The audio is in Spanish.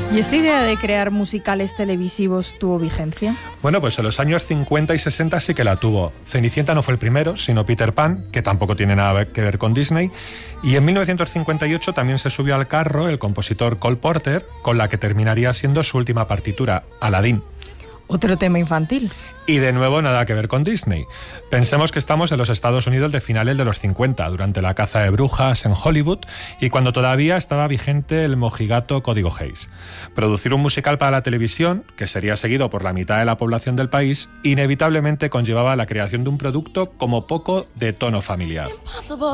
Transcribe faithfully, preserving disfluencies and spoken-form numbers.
¿Y esta idea de crear musicales televisivos tuvo vigencia? Bueno, pues en los años cincuenta y sesenta sí que la tuvo. Cenicienta no fue el primero, sino Peter Pan, que tampoco tiene nada que ver con Disney. Y en mil novecientos cincuenta y ocho también se subió al carro el compositor Cole Porter, con la que terminaría siendo su última partitura, Aladdin. Otro tema infantil. Y de nuevo nada que ver con Disney. Pensemos que estamos en los Estados Unidos de finales de los cincuenta, durante la caza de brujas en Hollywood y cuando todavía estaba vigente el mojigato Código Hays. Producir un musical para la televisión, que sería seguido por la mitad de la población del país, inevitablemente conllevaba la creación de un producto como poco de tono familiar.